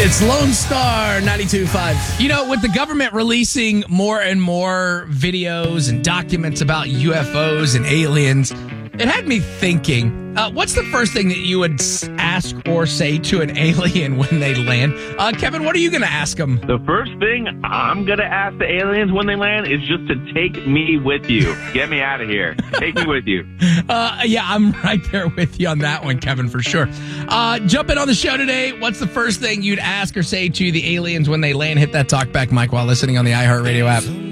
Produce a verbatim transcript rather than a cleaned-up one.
It's Lone Star ninety-two point five. You know, with the government releasing more and more videos and documents about U F Os and aliens, it had me thinking, uh, what's the first thing that you would ask or say to an alien when they land? Uh, Kevin, what are you going to ask them? The first thing I'm going to ask the aliens when they land is just to take me with you. Get me out of here. Take me with you. Uh, yeah, I'm right there with you on that one, Kevin, for sure. Uh, jump in on the show today. What's the first thing you'd ask or say to the aliens when they land? Hit that talkback mic while listening on the iHeartRadio app.